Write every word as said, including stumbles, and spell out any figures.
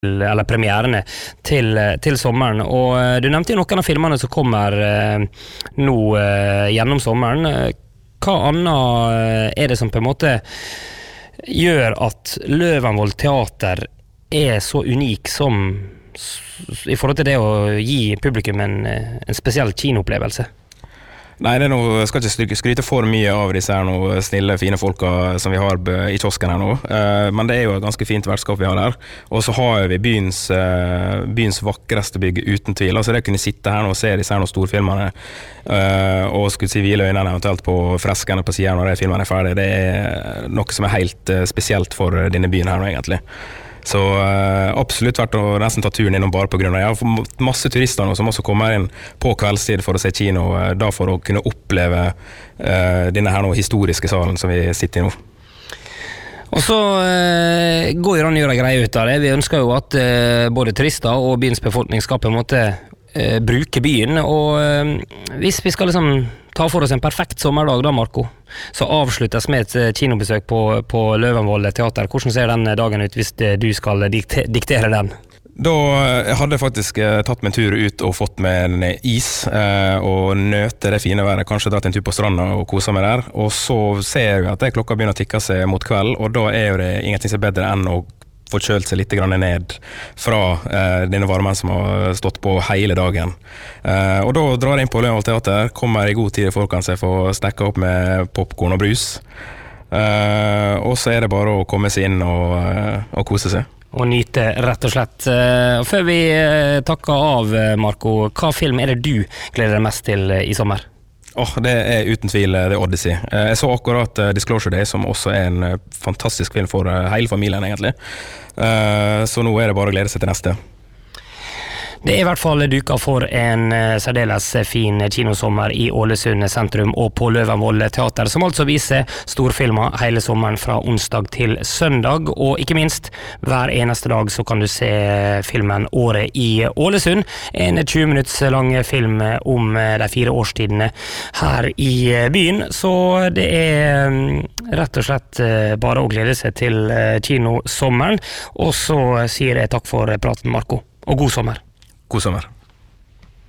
eller premierene til, til sommeren, og du nevnte jo noen av filmene som kommer eh, nå eh, gjennom sommeren. Hva annet er det som på en måte gjør at Løvenvoll teater er så unik som i forhold til det å gi publikum en, en spesiell kinoopplevelse? Nei, det er noe, jeg skal ikke skryte for mye av disse her noe snille, fine folka som vi har i kiosken her nå, uh, men det er jo et ganske fint vertskap vi har her, og så har vi byens, uh, byens vakreste bygg uten tvil, altså det å kunne sitte her nå og se disse her noen storfilmene, uh, og skulle si hvile øynene eventuelt på freskene på siden når de filmene er ferdig, det er noe som er helt uh, spesielt for denne byen her nå egentlig. Så uh, absolutt vært å nesten ta turen innom bare på grunn av. Jeg har fått masse turister nå som også kommer inn på kveldstid for å se kino, uh, da for å kunne oppleve uh, denne her nå historiske salen som vi sitter i nå. Og så uh, går jo den gjøre greie ut av det. Vi ønsker jo at uh, både turister og byens befolkning skal på en måte uh, bruke byen, og uh, hvis vi skal liksom ta for oss en perfekt sommerdag da, Marco, så avsluttes med et kinobesøk på, på Løvenvoll teater. Hvordan ser den dagen ut hvis du skal dikte, diktere den? Da hadde jeg faktisk tatt meg en tur ut og fått med en is eh, og nøte det fine været, kanskje dratt en tur på stranda og kosa meg der, og så ser jeg at det klokka begynner å tikke seg mot kveld, og da er jo det ingenting som er bedre enn å få kjølt seg litt grann ned fra eh, denne varmen som har stått på hele dagen. Eh, og da drar jeg inn på Løvenvoll teater, kommer i god tid i forkant så jeg får stekka opp med popcorn og brus. Eh, og så er det bare å komme seg inn og, og kose seg. Og nyte, rett og slett. Før vi takker av, Marco, hva film er det du gleder deg mest til i sommer? Oh, det er uten tvil The Odyssey. Jeg så akkurat Disclosure Day, som også er en fantastisk film for hele familien egentlig. Så nå er det bare å glede seg til neste. Det er i hvert fall duka for en særdeles fin kinosommer i Ålesund sentrum og på Løvenvoll teater, som altså viser storfilmer hele sommeren fra onsdag til søndag, og ikke minst hver eneste dag så kan du se filmen Året i Ålesund, en tjue minutts lang film om de fire årstidene her i byen, så det er rett og slett bare å glede seg til kinosommeren, og så sier jeg takk for praten, Marco, og god sommer. God sommer.